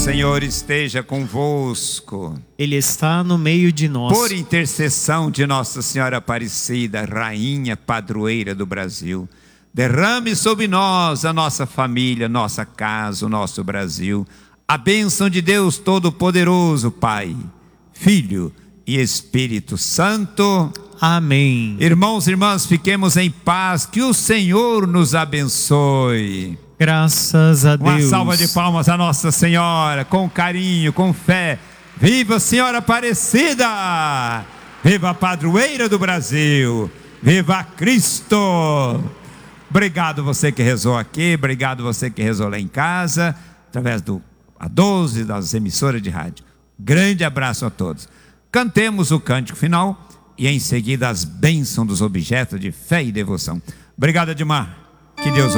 Senhor esteja convosco. Ele está no meio de nós. Por intercessão de Nossa Senhora Aparecida, Rainha Padroeira do Brasil, derrame sobre nós, a nossa família, nossa casa, o nosso Brasil, a bênção de Deus Todo-Poderoso, Pai, Filho e Espírito Santo. Amém. Irmãos e irmãs, fiquemos em paz, que o Senhor nos abençoe. Graças a Deus. Uma salva de palmas a Nossa Senhora, com carinho, com fé. Viva a Senhora Aparecida! Viva a Padroeira do Brasil! Viva Cristo! Obrigado você que rezou aqui, obrigado você que rezou lá em casa, através do A12, das emissoras de rádio. Grande abraço a todos. Cantemos o cântico final e em seguida as bênçãos dos objetos de fé e devoção. Obrigado, Edmar. Que Deus